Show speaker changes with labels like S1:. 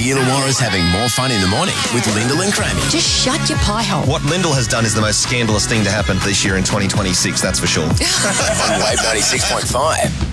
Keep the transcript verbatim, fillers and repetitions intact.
S1: The Illawarra's having more fun in the morning with Lyndall and Crammy.
S2: Just shut your pie hole.
S3: What Lyndall has done is the most scandalous thing to happen this year in twenty twenty-six, that's for sure.
S1: On Wave ninety-six point five.